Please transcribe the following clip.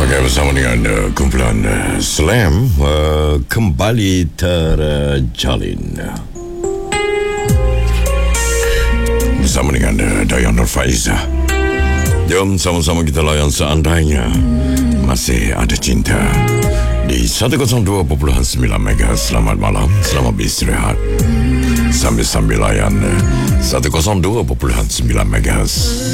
Okey, bersama dengan kumpulan Slam kembali terjalin bersama dengan Dayan Nurfaiza. Jom sama-sama kita layan seandainya masih ada cinta di 102.9 MHz. Selamat malam, selamat beristirahat sambil layan 102.9 MHz.